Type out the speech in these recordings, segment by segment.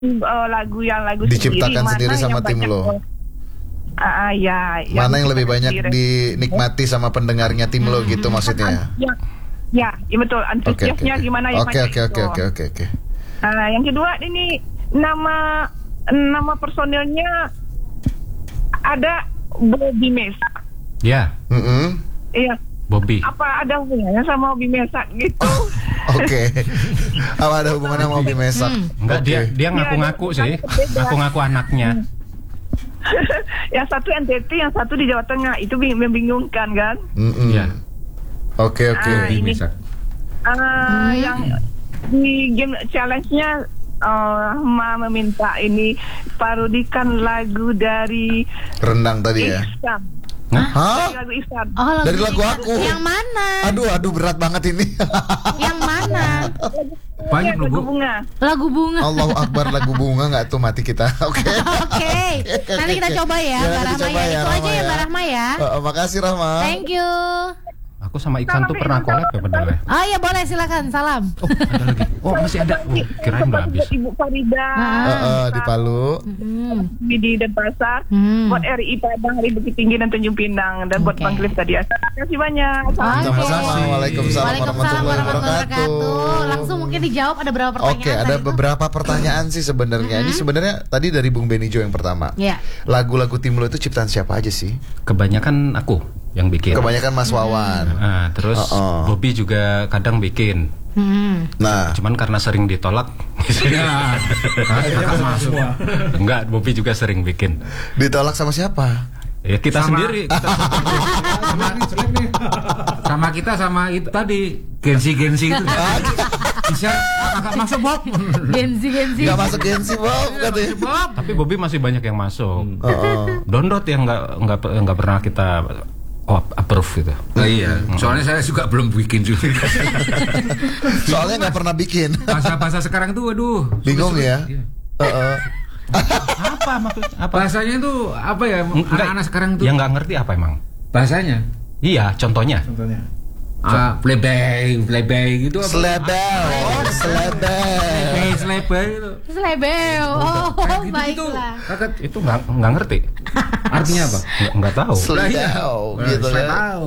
lagu diciptakan sendiri sama tim lo. Ya. Mana yang lebih banyak dinikmati sama pendengarnya tim lo gitu maksudnya? Ya, betul. Antusiasnya gimana ya? Oke. Yang kedua ini nama personilnya ada Bobby Mesa. Ya. Iya. Bobby. Apa ada hubungannya sama Bobby Mesa gitu? Oke. Apa ada hubungannya sama Bobby Mesa? Enggak, dia ngaku-ngaku sih. Ngaku-ngaku anaknya. Yang satu NTT, yang satu di Jawa Tengah. Itu membingungkan kan? Iya. Oke. Bobby Mesa. Yang di game challenge-nya meminta ini parodikan lagu dari Rendang tadi ya. Dari lagu Ihsan. Dari lagu aku. Yang mana? Aduh berat banget ini. Yang mana? Banyak lagu bunga. Lagu bunga. Allahu Akbar, lagu bunga nggak tuh mati kita. Oke. Nanti kita coba ya, Mbak Rahma ya. Itu aja ya, Mbak Rahma ya. Makasih Rahma. Thank you. Aku sama Iksan tuh pernah collab ya padahal. Oh iya boleh, silakan. Salam. Oh ada lagi. Oh masih ada. Kirain udah habis. Ibu Farida di Palu. Di Denpasar. Buat RI Padang, Hari Bukit Tinggi dan Tanjung Pinang, dan buat Bang Cliff tadi. Terima kasih banyak. Sama-sama. Waalaikumsalam warahmatullahi wabarakatuh. Langsung mungkin dijawab, ada berapa pertanyaan? Oke, ada beberapa pertanyaan sih sebenarnya. Ini sebenarnya tadi dari Bung Benijo yang pertama. Lagu-lagu tim lo itu ciptaan siapa aja sih? Kebanyakan aku yang bikin. Kebanyakan Mas Wawan. Terus Bobby juga kadang bikin. Nah, cuman karena sering ditolak. Masuk. Enggak, Bobby juga sering bikin. Ditolak sama siapa? Ya kita sendiri. Sama kita sama itu tadi Gensi itu. Bisa agak masuk Bob. Gensi. Gak masuk Gensi Bob katanya. Tapi Bobby masih banyak yang masuk. Dondot yang nggak pernah kita approve gitu. Nah, iya. Soalnya saya juga belum bikin juga. Soalnya nggak pernah bikin. Bahasa sekarang tuh, aduh. Bingung ya. Apa maksudnya? Bahasanya itu apa ya? Anak-anak sekarang tuh. Yang nggak ngerti apa emang? Bahasanya? Iya, contohnya. Plebei gitu apa? Selebel. Oh, baiklah. Itu nggak ngerti. Artinya apa? Nggak tahu. Selebel gitu ya.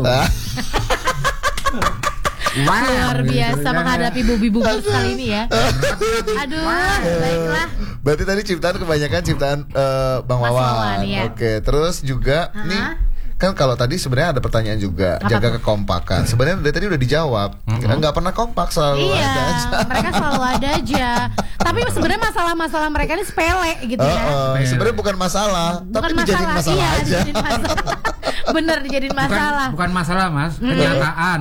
Luar biasa menghadapi bubi-bubi kali ini ya. Aduh, baiklah. Berarti tadi kebanyakan ciptaan Bang Wawan. Oke, terus juga nih kan kalau tadi sebenarnya ada pertanyaan juga, jaga kekompakan. Sebenarnya dari tadi udah dijawab. Nggak pernah kompak, selalu ada aja. Mereka selalu ada aja. Tapi sebenarnya masalah-masalah mereka ini sepele gitu ya. Sebenarnya bukan masalah, tapi dijadiin masalah aja. Bener, dijadiin masalah. Bukan masalah, Mas, kenyataan.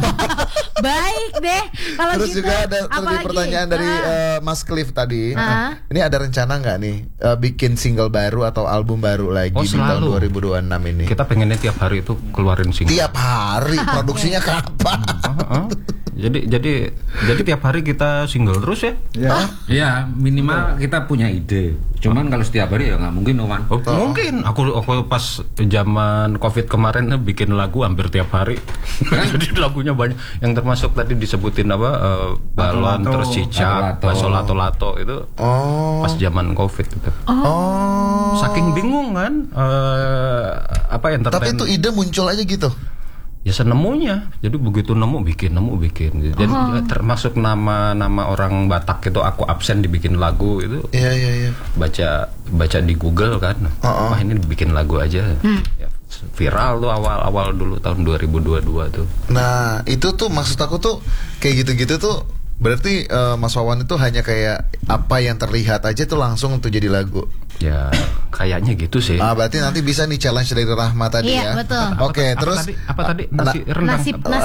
Baik deh. Kalau terus gitu, juga ada pertanyaan dari Mas Cliff tadi. Ini ada rencana nggak nih bikin single baru atau album baru lagi di tahun 2026 ini? Kita pengennya tiap hari itu keluarin single. Tiap hari produksinya kapan? Jadi tiap hari kita single terus ya? Ya minimal kita punya ide. Cuman kalau setiap hari ya nggak mungkin, Oman. Mungkin. Aku pas zaman COVID kemarin bikin lagu hampir tiap hari. Jadi lagunya banyak. Yang termasuk tadi disebutin apa balon, terus cicak, bakso lato-lato itu pas zaman COVID itu. Saking bingung kan apa yang tapi itu ide muncul aja gitu. Ya senemunya. Jadi begitu nemu bikin. Jadi termasuk nama orang Batak itu aku absen dibikin lagu itu. Iya. Baca di Google kan. Wah ini dibikin lagu aja. Ya, viral tuh awal dulu tahun 2022 tuh. Nah, itu tuh maksud aku tuh kayak gitu-gitu tuh berarti Mas Wawan itu hanya kayak apa yang terlihat aja tuh langsung untuk jadi lagu. Ya kayaknya gitu sih. Berarti nanti bisa nih challenge dari Rahma tadi ya. Iya betul. Oke, terus apa tadi nasi rendang.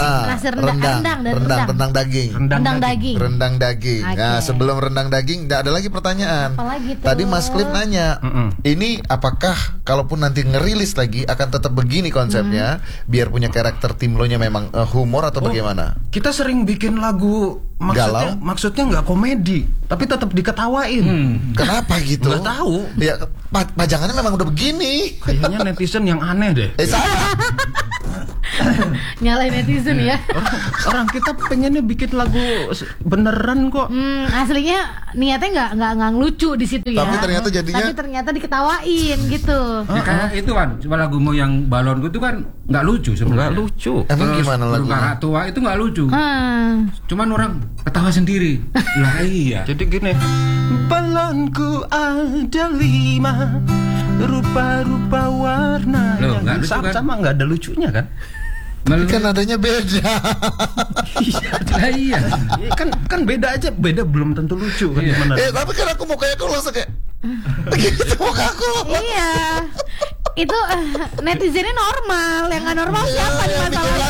Rendang daging. Rendang daging. Okay. Nah, sebelum rendang daging ada lagi pertanyaan. Apalagi tuh? Tadi Mas Cliff nanya, ini apakah kalaupun nanti ngerilis lagi akan tetap begini konsepnya, biar punya karakter tim lo nya memang humor atau bagaimana? Kita sering bikin lagu maksudnya nggak komedi, tapi tetap diketawain. Kenapa gitu? Nggak tahu. Ya pajangannya memang udah begini. Kayaknya netizen yang aneh deh. Salah. Nyalain netizen ya. Orang kita pengennya bikin lagu beneran kok. Aslinya niatnya nggak ngelucu di situ ya. Tapi ternyata jadinya. Tapi ternyata diketawain gitu. Ya, kayak itu kan, cuma lagumu yang balonku itu kan nggak lucu sebenarnya. Nggak lucu. Emang gimana Burung lagunya? Kakak Tua itu nggak lucu. Cuman orang ketawa sendiri. Lah iya. Jadi gini, balonku ada 5 rupa-rupa warna. Loh, nggak lucu kan? Sama nggak ada lucunya kan? Tapi kan adanya beda. Lah iya. kan beda aja, beda belum tentu lucu kan gimana? Tapi kan aku mau kayak aku langsung kayak gitu muka aku. Iya. Itu netizennya normal, yang nggak normal siapa nih masalahnya?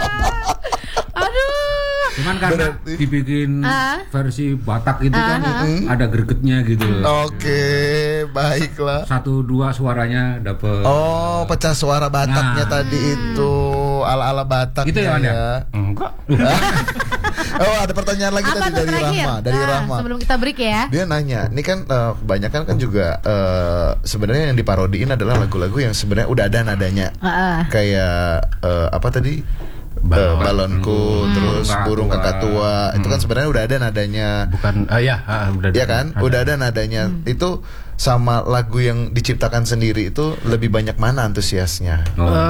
Aduh. Cuman karena dibikin versi Batak itu kan ada gregetnya gitu. Oke, baiklah. 1, 2 suaranya dapet. Oh, pecah suara Bataknya Nah. tadi itu ala-ala Batak Itu ya, Anda? Enggak. Oh, ada pertanyaan lagi Apa tadi tuh dari terakhir? Rahma, dari Rahma. Sebelum kita break ya. Dia nanya, ini kan kebanyakan kan juga sebenarnya yang diparodiin adalah lagu-lagu yang sebenarnya udah ada nadanya. Kayak apa tadi? Balonku, terus burung kakak tua. Itu kan sebenarnya udah ada nadanya. Bukan, udah. Iya kan? Udah ada nadanya. Itu sama lagu yang diciptakan sendiri itu lebih banyak mana antusiasnya?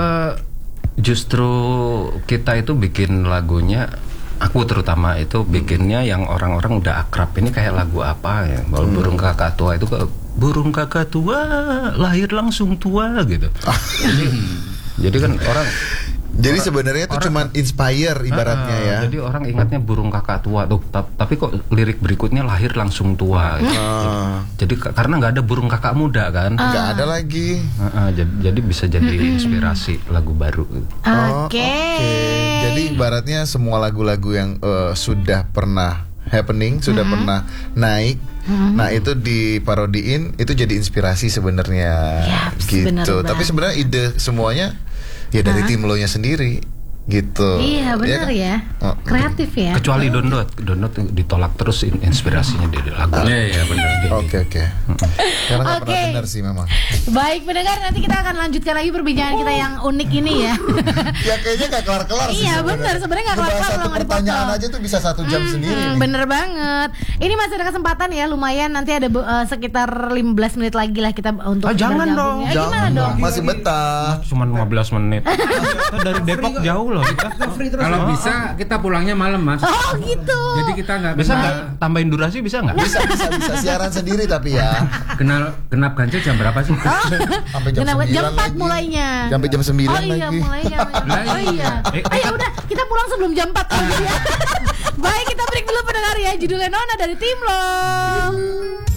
Justru kita itu bikin lagunya, aku terutama itu bikinnya yang orang-orang udah akrab. Ini kayak lagu apa ya? Burung kakak tua itu burung kakak tua lahir langsung tua gitu. Jadi kan orang. Jadi sebenarnya itu cuman inspire ibaratnya ya. Jadi orang ingatnya burung kakak tua tuh, tapi kok lirik berikutnya lahir langsung tua. Gitu. Jadi karena nggak ada burung kakak muda kan? Nggak ada lagi. Jadi bisa jadi inspirasi lagu baru. Oke. Jadi ibaratnya semua lagu-lagu yang sudah pernah happening, sudah pernah naik. Nah itu diparodiin, itu jadi inspirasi sebenarnya. Gitu. Tapi sebenarnya ide semuanya ya dari tim lo nya sendiri gitu. Iya benar ya. Kreatif ya. Kecuali Dondot ditolak terus inspirasinya dari lagu. Iya benar. Oke. Karena nggak pernah benar sih memang. Baik pendengar, nanti kita akan lanjutkan lagi perbincangan kita yang unik ini ya. Ya kayaknya nggak kelar-kelar sih. Iya benar, sebenarnya nggak kelar-kelar satu kalau nggak pertanyaan dipotong. aja tuh bisa 1 jam sendiri. Bener banget. Ini masih ada kesempatan ya, lumayan nanti ada sekitar 15 menit lagi lah kita untuk jangan bergabung dong. ya. Gimana dong? Masih betah. Cuma 15 menit. Kita dari Depok jauh loh kita. Kalau bisa kita pulangnya malam, Mas. Oh gitu. Jadi kita nggak Bisa nggak tambahin durasi, bisa nggak? Bisa siaran sendiri tapi ya. Genap ganjil jam berapa sih? Sampai jam 9 jam 4 lagi. mulainya. Sampai jam 9 Oh iya lagi. mulainya. Oh iya. Ya udah kita pulang sebelum jam 4 aja ya. Baik kita break dulu pendengar ya. Judulnya Nona dari Tim Lo.